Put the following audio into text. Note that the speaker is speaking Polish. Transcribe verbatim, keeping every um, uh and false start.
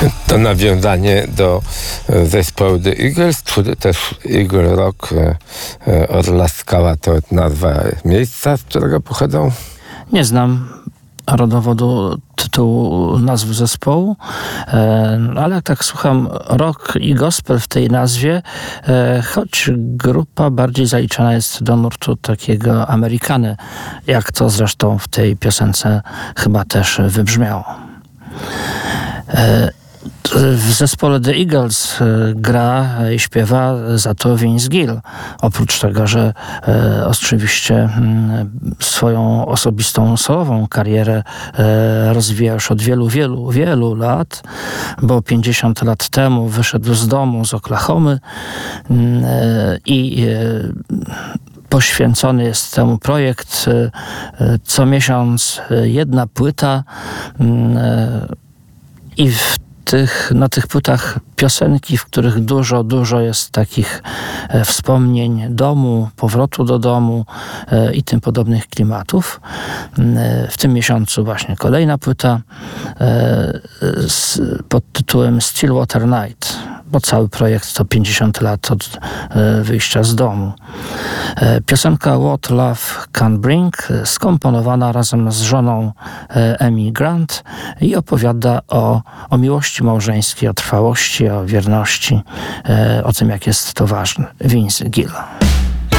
To nawiązanie do zespołu The Eagles, czy też Eagle Rock, Orla Skała to nazwa miejsca, z którego pochodzą? Nie znam rodowodu tytułu nazwy zespołu, ale jak tak słucham rock i gospel w tej nazwie, choć grupa bardziej zaliczana jest do nurtu takiego Amerykany, jak to zresztą w tej piosence chyba też wybrzmiało. W zespole The Eagles gra i śpiewa za to Vince Gill. Oprócz tego, że e, oczywiście swoją osobistą, solową karierę e, rozwija już od wielu, wielu, wielu lat, bo pięćdziesiąt lat temu wyszedł z domu z Oklahomy e, i e, poświęcony jest temu projekt. E, co miesiąc jedna płyta e, i w Tych, na tych płytach piosenki, w których dużo, dużo jest takich e, wspomnień domu, powrotu do domu e, i tym podobnych klimatów. E, w tym miesiącu właśnie kolejna płyta e, z, pod tytułem Stillwater Night, bo cały projekt to pięćdziesiąt lat od e, wyjścia z domu. E, piosenka What Love Can Bring, skomponowana razem z żoną e, Amy Grant i opowiada o, o miłości małżeńskiej, o trwałości, o wierności, e, o tym, jak jest to ważne. Vince Gill.